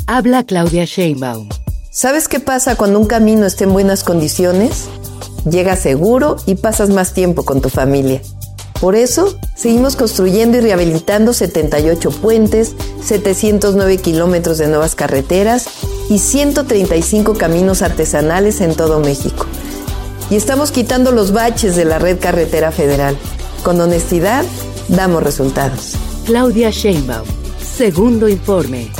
Habla Claudia Sheinbaum. ¿Sabes qué pasa cuando un camino está en buenas condiciones? Llegas seguro y pasas más tiempo con tu familia. Por eso, seguimos construyendo y rehabilitando 78 puentes, 709 kilómetros de nuevas carreteras y 135 caminos artesanales en todo México. Y estamos quitando los baches de la red carretera federal. Con honestidad, damos resultados. Claudia Sheinbaum, segundo informe.